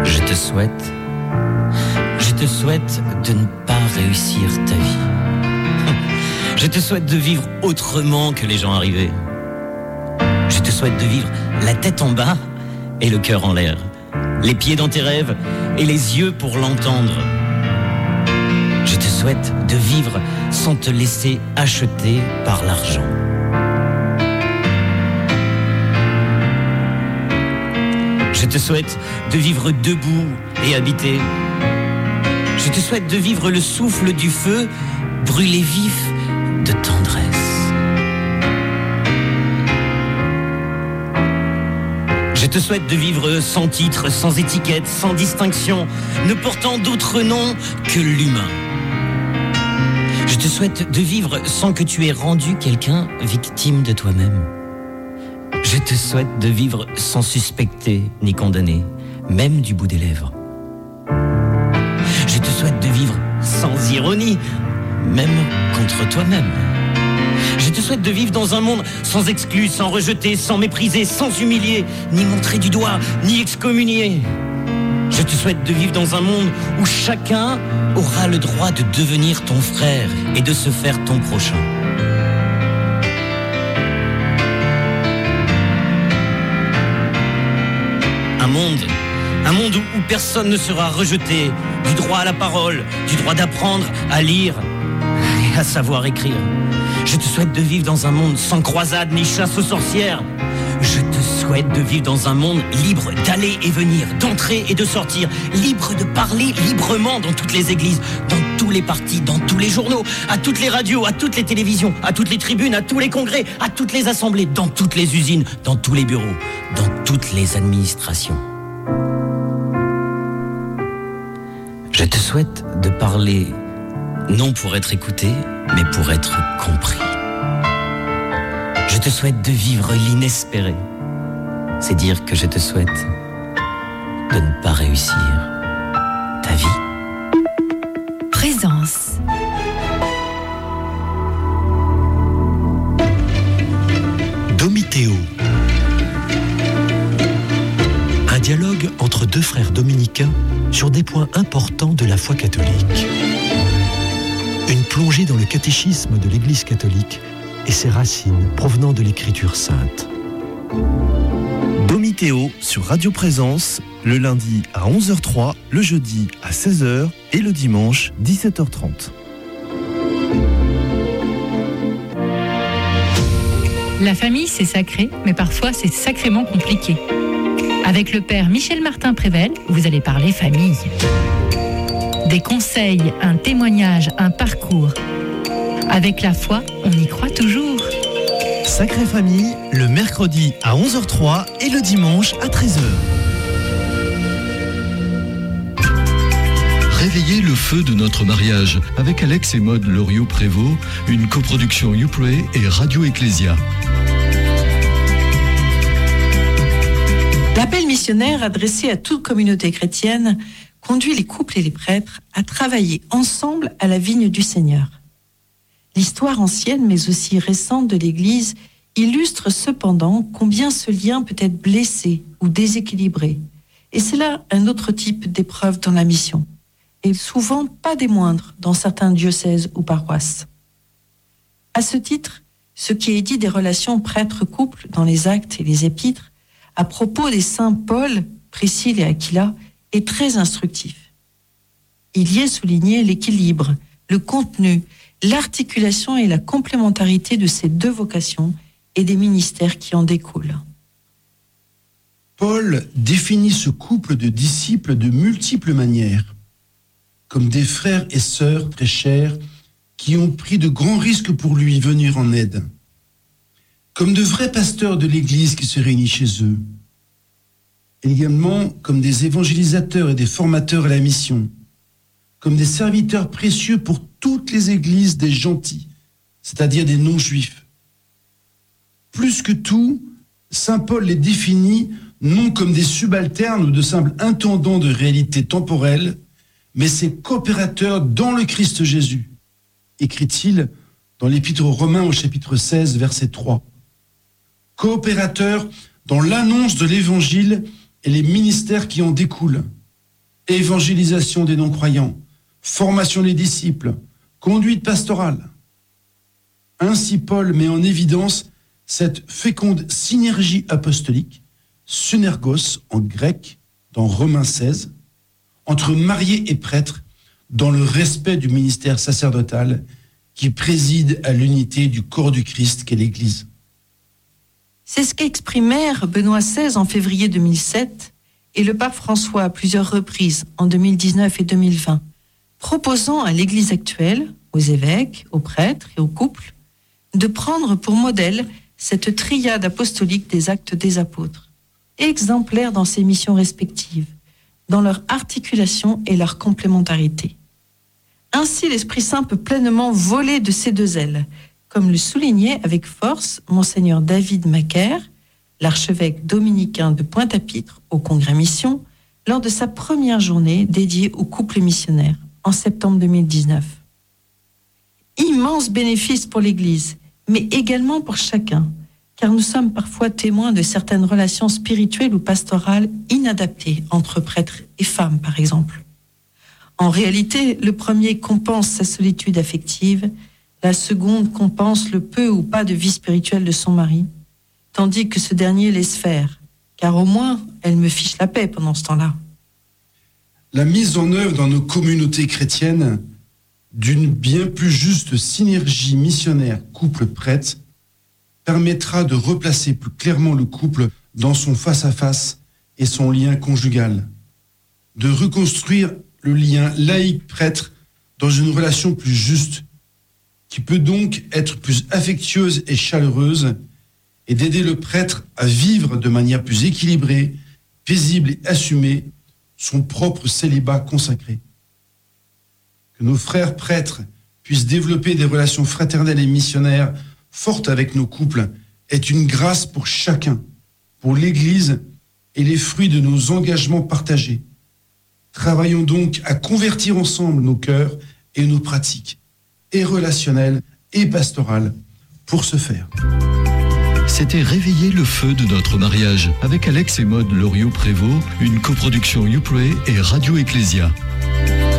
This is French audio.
Je te souhaite de ne pas réussir ta vie. Je te souhaite de vivre autrement que les gens arrivés. Je te souhaite de vivre la tête en bas et le cœur en l'air. Les pieds dans tes rêves et les yeux pour l'entendre. Je te souhaite de vivre sans te laisser acheter par l'argent. Je te souhaite de vivre debout et habité. Je te souhaite de vivre le souffle du feu, brûlé vif de tendresse. Je te souhaite de vivre sans titre, sans étiquette, sans distinction, ne portant d'autre nom que l'humain. Je te souhaite de vivre sans que tu aies rendu quelqu'un victime de toi-même. Je te souhaite de vivre sans suspecter ni condamner, même du bout des lèvres. Je te souhaite de vivre sans ironie, même contre toi-même. Je te souhaite de vivre dans un monde sans exclus, sans rejeter, sans mépriser, sans humilier, ni montrer du doigt, ni excommunier. Je te souhaite de vivre dans un monde où chacun aura le droit de devenir ton frère et de se faire ton prochain. Un monde où personne ne sera rejeté, du droit à la parole, du droit d'apprendre à lire et à savoir écrire. Je te souhaite de vivre dans un monde sans croisade ni chasse aux sorcières. Je te souhaite de vivre dans un monde libre d'aller et venir, d'entrer et de sortir, libre de parler librement dans toutes les églises, dans tous les partis, dans tous les journaux, à toutes les radios, à toutes les télévisions, à toutes les tribunes, à tous les congrès, à toutes les assemblées, dans toutes les usines, dans tous les bureaux, dans toutes les administrations. Je te souhaite de parler non pour être écouté, mais pour être compris. Je te souhaite de vivre l'inespéré. C'est dire que je te souhaite de ne pas réussir ta vie. Présence. Domitéo. Un dialogue entre deux frères dominicains sur des points importants de la foi catholique. Une plongée dans le catéchisme de l'Église catholique et ses racines provenant de l'Écriture sainte. Domitéo sur Radio Présence, le lundi à 11h03, le jeudi à 16h et le dimanche 17h30. La famille, c'est sacré, mais parfois c'est sacrément compliqué. Avec le père Michel Martin Prével, vous allez parler famille. Des conseils, un témoignage, un parcours. Avec la foi, on y croit toujours. Sacrée Famille, le mercredi à 11h03 et le dimanche à 13h. Réveillez le feu de notre mariage avec Alex et Maud Loriot-Prévost, une coproduction YouPray et Radio Ecclésia. L'appel missionnaire adressé à toute communauté chrétienne conduit les couples et les prêtres à travailler ensemble à la vigne du Seigneur. L'histoire ancienne, mais aussi récente de l'Église, illustre cependant combien ce lien peut être blessé ou déséquilibré. Et c'est là un autre type d'épreuve dans la mission, et souvent pas des moindres dans certains diocèses ou paroisses. À ce titre, ce qui est dit des relations prêtre-couple dans les actes et les épîtres, à propos des saints Paul, Priscille et Aquila, est très instructif. Il y est souligné l'équilibre, le contenu, l'articulation et la complémentarité de ces deux vocations et des ministères qui en découlent. Paul définit ce couple de disciples de multiples manières, comme des frères et sœurs très chers qui ont pris de grands risques pour lui venir en aide, comme de vrais pasteurs de l'Église qui se réunissent chez eux, également comme des évangélisateurs et des formateurs à la mission, comme des serviteurs précieux pour toutes les églises des gentils, c'est-à-dire des non-juifs. Plus que tout, saint Paul les définit non comme des subalternes ou de simples intendants de réalités temporelles, mais ces coopérateurs dans le Christ Jésus, écrit-il dans l'Épître aux Romains au chapitre 16, verset 3. Coopérateurs dans l'annonce de l'Évangile et les ministères qui en découlent, évangélisation des non-croyants, formation des disciples, conduite pastorale. Ainsi, Paul met en évidence cette féconde synergie apostolique, synergos en grec, dans Romains 16, entre mariés et prêtres, dans le respect du ministère sacerdotal qui préside à l'unité du corps du Christ qu'est l'Église. C'est ce qu'exprimèrent Benoît XVI en février 2007 et le pape François à plusieurs reprises en 2019 et 2020, proposant à l'Église actuelle, aux évêques, aux prêtres et aux couples, de prendre pour modèle cette triade apostolique des actes des apôtres, exemplaires dans ses missions respectives, dans leur articulation et leur complémentarité. Ainsi, l'Esprit Saint peut pleinement voler de ses deux ailes, comme le soulignait avec force Monseigneur David Macaire, l'archevêque dominicain de Pointe-à-Pitre au Congrès Mission, lors de sa première journée dédiée aux couples missionnaires en septembre 2019. Immense bénéfice pour l'Église, mais également pour chacun, car nous sommes parfois témoins de certaines relations spirituelles ou pastorales inadaptées entre prêtres et femmes, par exemple. En réalité, le premier compense sa solitude affective, la seconde compense le peu ou pas de vie spirituelle de son mari, tandis que ce dernier laisse faire, car au moins, elle me fiche la paix pendant ce temps-là. La mise en œuvre dans nos communautés chrétiennes d'une bien plus juste synergie missionnaire couple-prêtre permettra de replacer plus clairement le couple dans son face-à-face et son lien conjugal, de reconstruire le lien laïque-prêtre dans une relation plus juste, qui peut donc être plus affectueuse et chaleureuse, et d'aider le prêtre à vivre de manière plus équilibrée, paisible et assumée son propre célibat consacré. Que nos frères prêtres puissent développer des relations fraternelles et missionnaires fortes avec nos couples est une grâce pour chacun, pour l'Église et les fruits de nos engagements partagés. Travaillons donc à convertir ensemble nos cœurs et nos pratiques, et relationnelles et pastorales, pour ce faire. C'était Réveiller le feu de notre mariage avec Alex et Maude Loriot-Prévost, une coproduction Uplay et Radio Ecclesia.